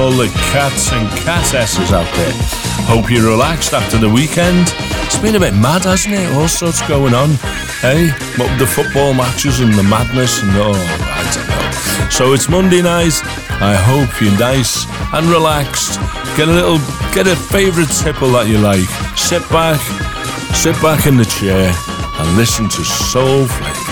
all the cats and catesses out there. Hope you're relaxed after the weekend. It's been a bit mad, hasn't it? All sorts going on. Hey, what with the football matches and the madness and I don't know. So it's Monday night. I hope you're nice and relaxed. Get a favourite tipple that you like. Sit back in the chair and listen to Soul Flake.